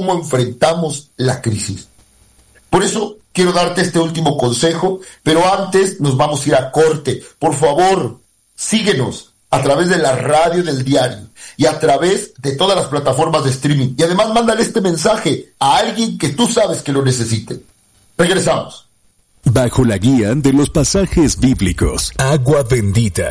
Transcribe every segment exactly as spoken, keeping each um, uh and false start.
cómo enfrentamos la crisis. Por eso quiero darte este último consejo, pero antes nos vamos a ir a corte. Por favor, síguenos a través de la radio del diario y a través de todas las plataformas de streaming. Y además mándale este mensaje a alguien que tú sabes que lo necesite. Regresamos. Bajo la guía de los pasajes bíblicos, Agua Bendita.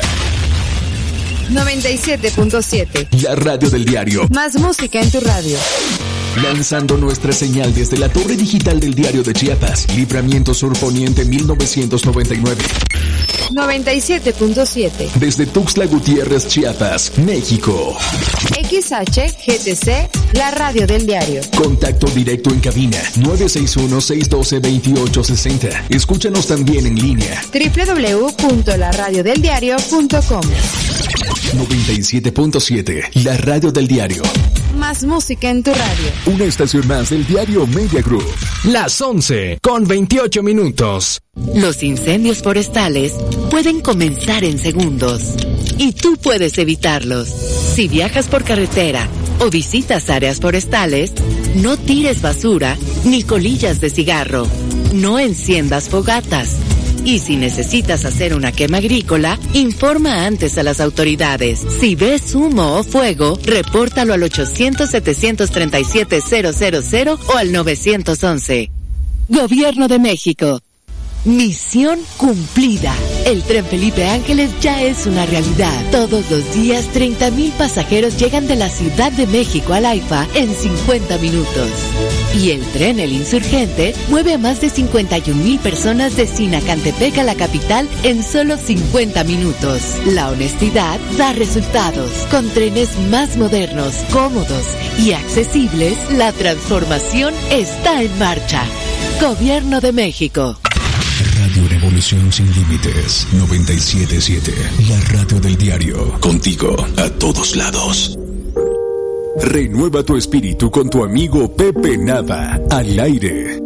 noventa y siete punto siete. La radio del diario. Más música en tu radio. Lanzando nuestra señal desde la torre digital del diario de Chiapas, Libramiento Sur Poniente mil novecientos noventa y nueve. noventa y siete punto siete. Desde Tuxtla Gutiérrez, Chiapas, México. X H G T C, la radio del diario. Contacto directo en cabina nueve seis uno, seis uno dos, dos ocho seis cero. Escúchanos también en línea doble u doble u doble u punto la radio del diario punto com. noventa y siete punto siete, la radio del diario. Más música en tu radio. Una estación más del diario Media Group. Las once con veintiocho minutos. Los incendios forestales pueden comenzar en segundos y tú puedes evitarlos. Si viajas por carretera o visitas áreas forestales, no tires basura ni colillas de cigarro. No enciendas fogatas. Y si necesitas hacer una quema agrícola, informa antes a las autoridades. Si ves humo o fuego, repórtalo al ochocientos, setecientos treinta y siete, cero cero cero o al nueve once. Gobierno de México. Misión cumplida. El tren Felipe Ángeles ya es una realidad. Todos los días, treinta mil pasajeros llegan de la Ciudad de México al AIFA en cincuenta minutos. Y el tren El Insurgente mueve a más de cincuenta y un mil personas de Sinacantepec a la capital en solo cincuenta minutos. La honestidad da resultados. Con trenes más modernos, cómodos y accesibles, la transformación está en marcha. Gobierno de México. Radio Revolución Sin Límites noventa y siete punto siete. La radio del diario. Contigo a todos lados. Renueva tu espíritu con tu amigo Pepe Nava. Al aire.